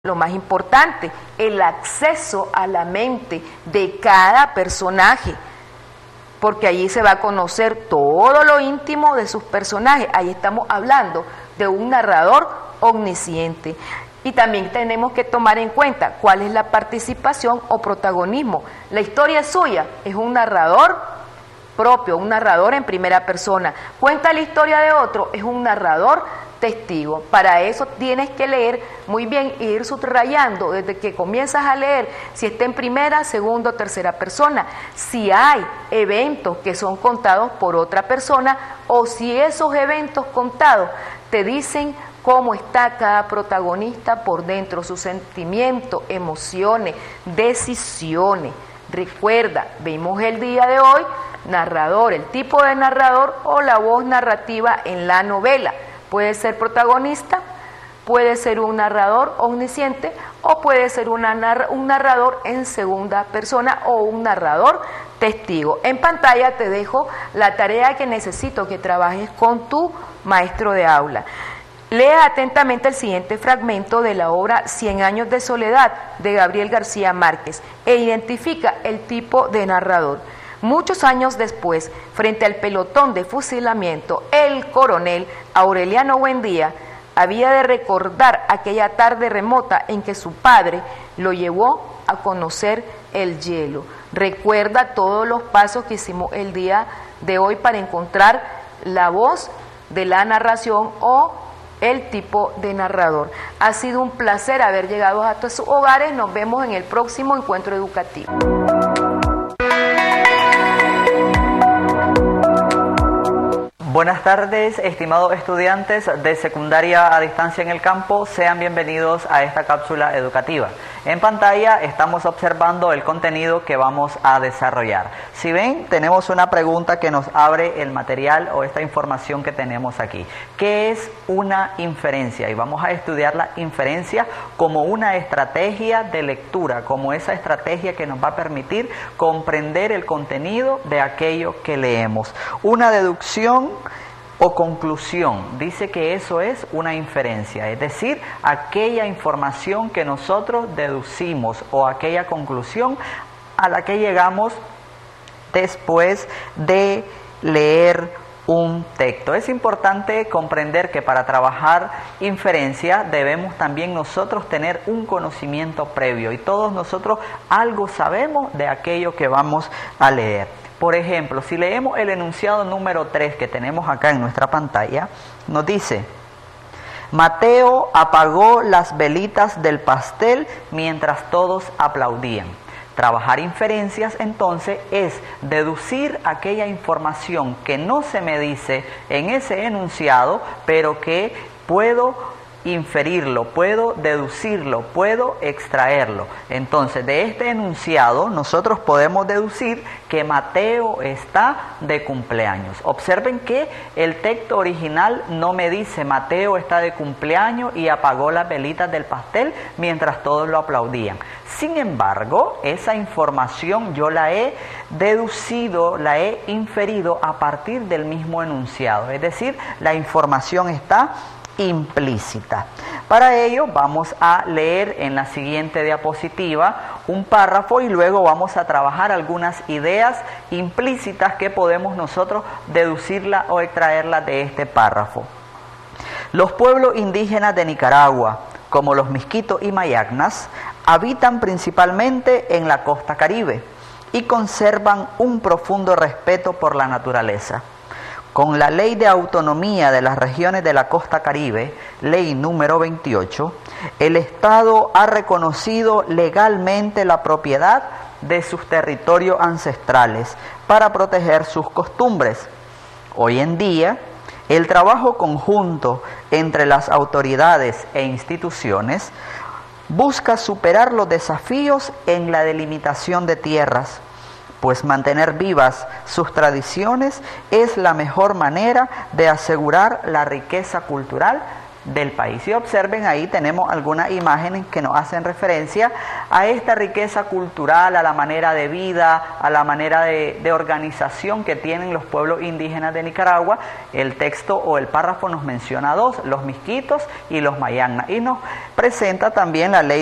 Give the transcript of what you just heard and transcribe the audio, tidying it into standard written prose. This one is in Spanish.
lo más importante, el acceso a la mente de cada personaje, porque allí se va a conocer todo lo íntimo de sus personajes. Ahí estamos hablando de un narrador omnisciente. Y también tenemos que tomar en cuenta cuál es la participación o protagonismo. La historia suya es un narrador propio, un narrador en primera persona. Cuenta la historia de otro, es un narrador testigo. Para eso tienes que leer muy bien e ir subrayando desde que comienzas a leer si está en primera, segunda o tercera persona, si hay eventos que son contados por otra persona o si esos eventos contados te dicen cómo está cada protagonista por dentro, sus sentimientos, emociones, decisiones. Recuerda, vimos el día de hoy, narrador, el tipo de narrador o la voz narrativa en la novela. Puede ser protagonista, puede ser un narrador omnisciente o puede ser un narrador en segunda persona o un narrador testigo. En pantalla te dejo la tarea que necesito que trabajes con tu maestro de aula. Lea atentamente el siguiente fragmento de la obra 100 años de soledad de Gabriel García Márquez e identifica el tipo de narrador. Muchos años después, frente al pelotón de fusilamiento, el coronel Aureliano Buendía había de recordar aquella tarde remota en que su padre lo llevó a conocer el hielo. Recuerda todos los pasos que hicimos el día de hoy para encontrar la voz de la narración o el tipo de narrador. Ha sido un placer haber llegado a tus hogares. Nos vemos en el próximo encuentro educativo. Buenas tardes, estimados estudiantes de secundaria a distancia en el campo, sean bienvenidos a esta cápsula educativa. En pantalla estamos observando el contenido que vamos a desarrollar. Si ven, tenemos una pregunta que nos abre el material o esta información que tenemos aquí. ¿Qué es una inferencia? Y vamos a estudiar la inferencia como una estrategia de lectura, como esa estrategia que nos va a permitir comprender el contenido de aquello que leemos. Una deducción o conclusión, dice que eso es una inferencia, es decir, aquella información que nosotros deducimos o aquella conclusión a la que llegamos después de leer un texto. Es importante comprender que para trabajar inferencia debemos también nosotros tener un conocimiento previo y todos nosotros algo sabemos de aquello que vamos a leer. Por ejemplo, si leemos el enunciado número 3 que tenemos acá en nuestra pantalla, nos dice: Mateo apagó las velitas del pastel mientras todos aplaudían. Trabajar inferencias entonces es deducir aquella información que no se me dice en ese enunciado, pero que puedo inferirlo, puedo deducirlo, puedo extraerlo. Entonces, de este enunciado nosotros podemos deducir que Mateo está de cumpleaños. Observen que el texto original no me dice Mateo está de cumpleaños y apagó las velitas del pastel mientras todos lo aplaudían. Sin embargo, esa información yo la he deducido, la he inferido a partir del mismo enunciado. Es decir, la información está implícita. Para ello vamos a leer en la siguiente diapositiva un párrafo y luego vamos a trabajar algunas ideas implícitas que podemos nosotros deducirla o extraerla de este párrafo. Los pueblos indígenas de Nicaragua, como los Miskitos y Mayagnas, habitan principalmente en la costa Caribe y conservan un profundo respeto por la naturaleza. Con la Ley de Autonomía de las Regiones de la Costa Caribe, Ley número 28, el Estado ha reconocido legalmente la propiedad de sus territorios ancestrales para proteger sus costumbres. Hoy en día, el trabajo conjunto entre las autoridades e instituciones busca superar los desafíos en la delimitación de tierras, pues mantener vivas sus tradiciones es la mejor manera de asegurar la riqueza cultural del país. Y observen, ahí tenemos algunas imágenes que nos hacen referencia a esta riqueza cultural, a la manera de vida, a la manera de organización que tienen los pueblos indígenas de Nicaragua. El texto o el párrafo nos menciona dos, los Misquitos y los Mayangna, y nos presenta también la ley